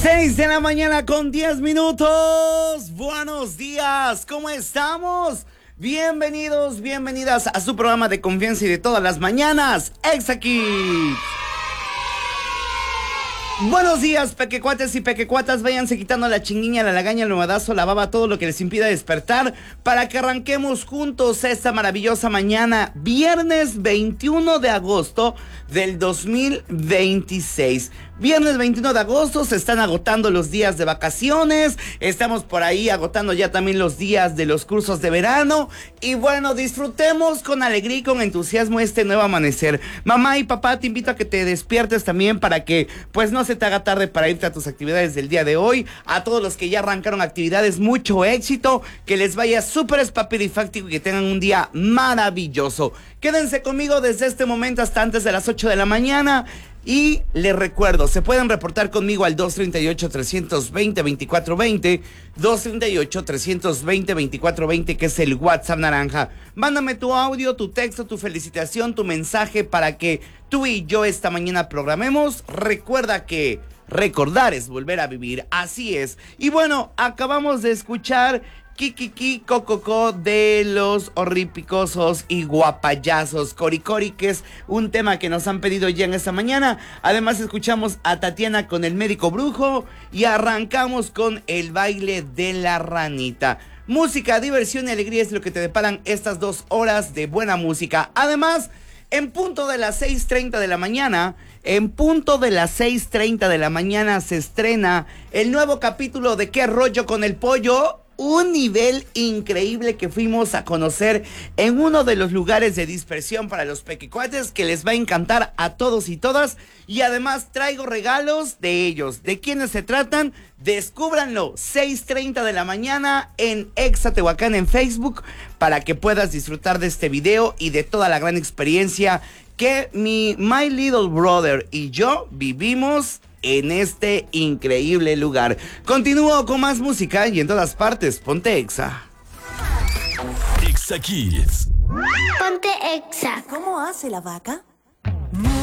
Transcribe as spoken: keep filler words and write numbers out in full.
seis de la mañana con diez minutos. Buenos días, ¿cómo estamos? Bienvenidos, bienvenidas a su programa de confianza y de todas las mañanas, Exa Kids. Buenos días, pequecuates y pequecuatas. Váyanse quitando la chinguiña, la lagaña, el nomadazo, la baba, todo lo que les impida despertar, para que arranquemos juntos esta maravillosa mañana, viernes veintiuno de agosto del dos mil veintiséis. Viernes veintiuno de agosto, se están agotando los días de vacaciones, estamos por ahí agotando ya también los días de los cursos de verano, y bueno, disfrutemos con alegría y con entusiasmo este nuevo amanecer. Mamá y papá, te invito a que te despiertes también para que pues no se te haga tarde para irte a tus actividades del día de hoy. A todos los que ya arrancaron actividades, mucho éxito, que les vaya súper espapirifáctico y que tengan un día maravilloso. Quédense conmigo desde este momento hasta antes de las ocho de la mañana. Y les recuerdo, se pueden reportar conmigo al dos treinta y ocho, trescientos veinte, veinticuatro veinte, dos treinta y ocho, trescientos veinte, veinticuatro veinte, que es el WhatsApp naranja. Mándame tu audio, tu texto, tu felicitación, tu mensaje para que tú y yo esta mañana programemos. Recuerda que recordar es volver a vivir, así es. Y bueno, acabamos de escuchar Kikiki Cococo de los horripicosos y guapayazos Coricori, que es un tema que nos han pedido ya en esta mañana. Además escuchamos a Tatiana con El Médico Brujo y arrancamos con El Baile de la Ranita. Música, diversión y alegría es lo que te deparan estas dos horas de buena música. Además, en punto de las seis treinta de la mañana, en punto de las seis treinta de la mañana se estrena el nuevo capítulo de ¿Qué rollo con el pollo? Un nivel increíble que fuimos a conocer en uno de los lugares de dispersión para los pequecuates, que les va a encantar a todos y todas. Y además traigo regalos de ellos. ¿De quiénes se tratan? Descúbranlo, seis treinta de la mañana en Exa Tehuacán en Facebook, para que puedas disfrutar de este video y de toda la gran experiencia que mi My Little Brother y yo vivimos en este increíble lugar. Continúo con más música y en todas partes, ponte Exa. Exa Kids. Ponte Exa. ¿Cómo hace la vaca?